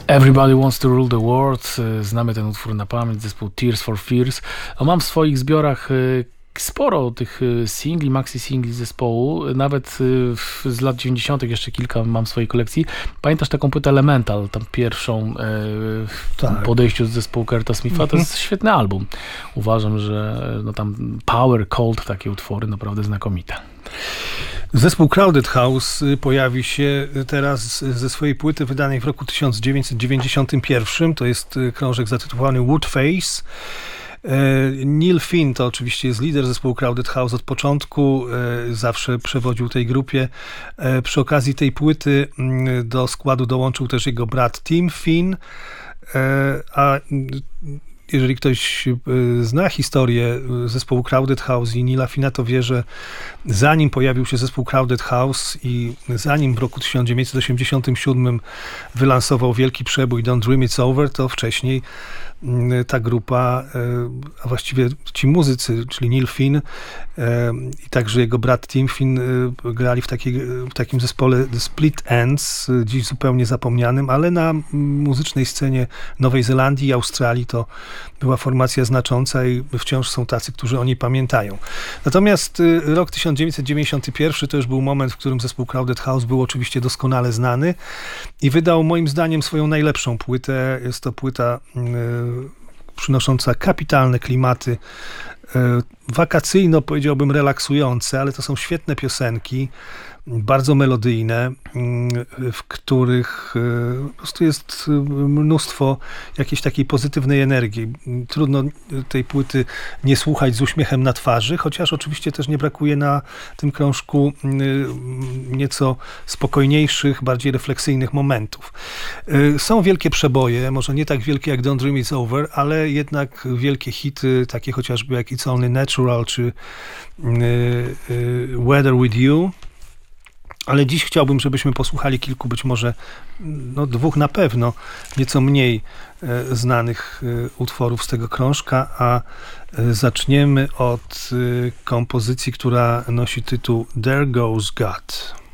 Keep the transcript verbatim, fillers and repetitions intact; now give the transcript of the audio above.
Everybody Wants to Rule the World. Znamy ten utwór na pamięć, zespół Tears for Fears. Mam w swoich zbiorach sporo tych singli, maxi singli zespołu, nawet z lat dziewięćdziesiątych jeszcze kilka mam w swojej kolekcji. Pamiętasz taką płytę Elemental, tam pierwszą w tak. podejściu z zespołu Kurta Smitha? To jest świetny album. Uważam, że no tam Power, Cold, takie utwory naprawdę znakomite. Zespół Crowded House pojawi się teraz ze swojej płyty wydanej w roku tysiąc dziewięćset dziewięćdziesiątym pierwszym. To jest krążek zatytułowany Woodface. Neil Finn to oczywiście jest lider zespołu Crowded House od początku, zawsze przewodził tej grupie. Przy okazji tej płyty do składu dołączył też jego brat Tim Finn, a jeżeli ktoś zna historię zespołu Crowded House i Neila Finna, to wie, że zanim pojawił się zespół Crowded House i zanim w roku tysiąc dziewięćset osiemdziesiątym siódmym wylansował wielki przebój Don't Dream It's Over, to wcześniej ta grupa, a właściwie ci muzycy, czyli Neil Finn i także jego brat Tim Finn grali w, takiej, w takim zespole The Split Enz, dziś zupełnie zapomnianym, ale na muzycznej scenie Nowej Zelandii i Australii to była formacja znacząca i wciąż są tacy, którzy o niej pamiętają. Natomiast rok tysiąc dziewięćset dziewięćdziesiąty pierwszy to już był moment, w którym zespół Crowded House był oczywiście doskonale znany i wydał moim zdaniem swoją najlepszą płytę. Jest to płyta przynosząca kapitalne klimaty, wakacyjno, powiedziałbym, relaksujące, ale to są świetne piosenki, bardzo melodyjne, w których po prostu jest mnóstwo jakiejś takiej pozytywnej energii. Trudno tej płyty nie słuchać z uśmiechem na twarzy, chociaż oczywiście też nie brakuje na tym krążku nieco spokojniejszych, bardziej refleksyjnych momentów. Są wielkie przeboje, może nie tak wielkie jak Don't Dream It's Over, ale jednak wielkie hity, takie chociażby jak It's Only Natural czy Weather With You. Ale dziś chciałbym, żebyśmy posłuchali kilku, być może no, dwóch na pewno, nieco mniej e, znanych e, utworów z tego krążka, a e, zaczniemy od e, kompozycji, która nosi tytuł There Goes God.